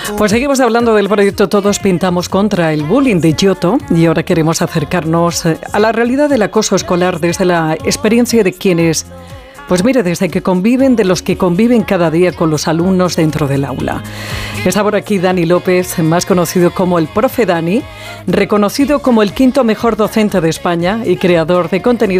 Pues seguimos hablando del proyecto Todos Pintamos contra el bullying de Giotto y ahora queremos acercarnos a la realidad del acoso escolar desde la experiencia de quienes, pues mire, desde que conviven, de los que conviven cada día con los alumnos dentro del aula. Está por aquí Dani López, más conocido como el Profe Dani, reconocido como el quinto mejor docente de España y creador de contenido